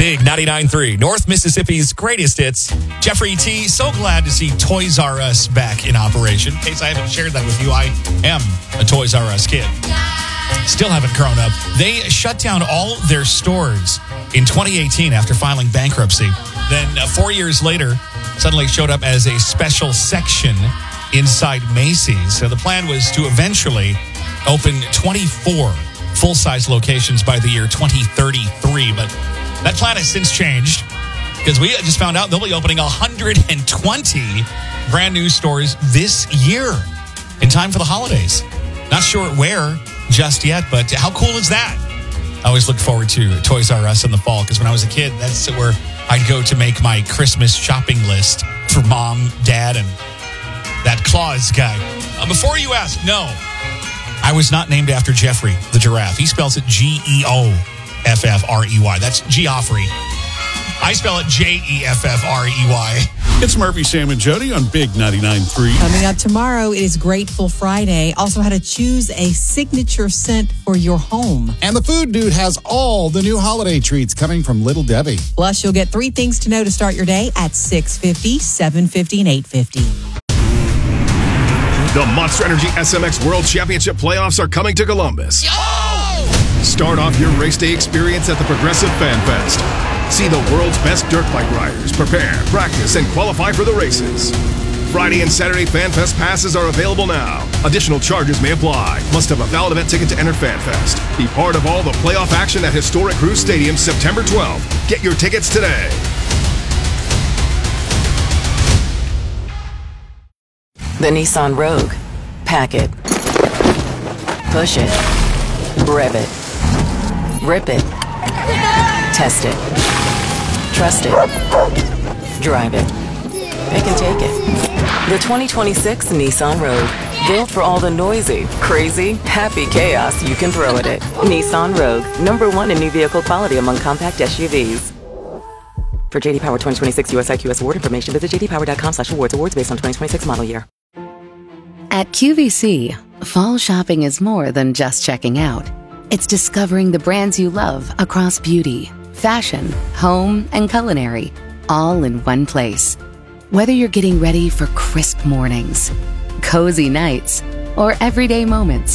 Big 99.3, North Mississippi's greatest hits. Jeffrey T., so glad to see Toys R Us back in operation. In case I haven't shared that with you, I am a Toys R Us kid. Still haven't grown up. They shut down all their stores in 2018 after filing bankruptcy. Then 4 years later, suddenly showed up as a special section inside Macy's. So the plan was to eventually open 24 full-size locations by the year 2033. But that plan has since changed because we just found out they'll be opening 120 brand new stores this year in time for the holidays. Not sure where just yet, but how cool is that? I always look forward to Toys R Us in the fall because when I was a kid, that's where I'd go to make my Christmas shopping list for mom, dad, and that Claus guy. Before you ask, no, I was not named after Jeffrey the giraffe. He spells it Geoffrey. That's Geoffrey. I spell it Jeffrey. It's Murphy, Sam, and Jody on Big 99.3. Coming up tomorrow, it is Grateful Friday. Also, how to choose a signature scent for your home. And the Food Dude has all the new holiday treats coming from Little Debbie. Plus, you'll get 3 things to know to start your day at 6:50, 7:50, and 8:50. The Monster Energy SMX World Championship playoffs are coming to Columbus. Start off your race day experience at the Progressive Fan Fest. See the world's best dirt bike riders prepare, practice, and qualify for the races. Friday and Saturday Fan Fest passes are available now. Additional charges may apply. Must have a valid event ticket to enter Fan Fest. Be part of all the playoff action at Historic Cruise Stadium September 12th. Get your tickets today. The Nissan Rogue. Pack it. Push it. Rev it. Rip it. Test it. Trust it. Drive it. Pick and take it. The 2026 Nissan Rogue. Built for all the noisy, crazy, happy chaos you can throw at it. Nissan Rogue. #1 in new vehicle quality among compact SUVs. For JD Power 2026 US IQS award information, visit jdpower.com/awards. Awards based on 2026 model year. At QVC, fall shopping is more than just checking out. It's discovering the brands you love across beauty, fashion, home, and culinary, all in one place. Whether you're getting ready for crisp mornings, cozy nights, or everyday moments,